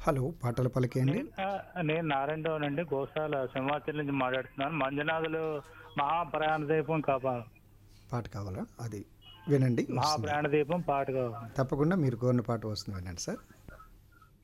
Hello! పాటల పలికేయండి. నేను నారాయణరావు అండి. గోశాల సింహాచలం నుంచి మాట్లాడుతున్నాను. మంజునాథులు మహాప్రయాణ దీపం పాట కావాలా? అది వినండి వస్తుంది. మహాప్రయాణ దీపం పాట కావాలి. తప్పకుండా మీరు కోరిన పాట వస్తుంది వినండి సార్.